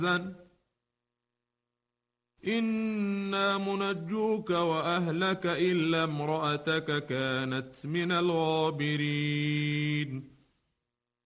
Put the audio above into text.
إنا منجوك وأهلك إلا امرأتك كانت من الغابرين